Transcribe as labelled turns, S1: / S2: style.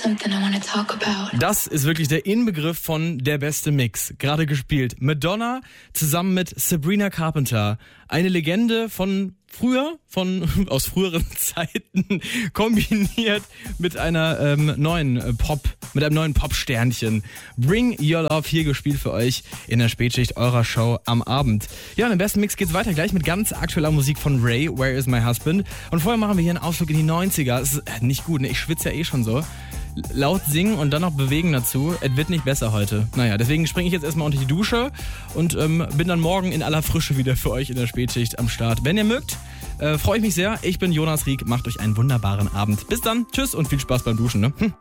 S1: Das ist wirklich der Inbegriff von der beste Mix. Gerade gespielt. Madonna zusammen mit Sabrina Carpenter. Eine Legende von früher, aus früheren Zeiten, kombiniert mit einer neuen Pop-Sternchen. Bring Your Love, hier gespielt für euch in der Spätschicht eurer Show am Abend. Ja, und im besten Mix geht's weiter gleich mit ganz aktueller Musik von Ray, Where Is My Husband? Und vorher machen wir hier einen Ausflug in die 90er. Es ist nicht gut, ne? Ich schwitze ja eh schon so. Laut singen und dann noch bewegen dazu. Es wird nicht besser heute. Naja, deswegen springe ich jetzt erstmal unter die Dusche und bin dann morgen in aller Frische wieder für euch in der Spätschicht am Start. Wenn ihr mögt, freue ich mich sehr. Ich bin Jonas Rieck. Macht euch einen wunderbaren Abend. Bis dann. Tschüss und viel Spaß beim Duschen. Ne?